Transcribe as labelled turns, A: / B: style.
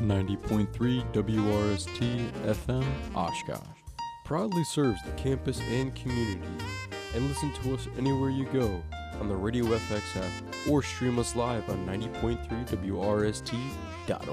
A: 90.3 WRST FM Oshkosh proudly serves the campus and community. And listen to us anywhere you go on the Radio FX app or stream us live on 90.3WRST.org.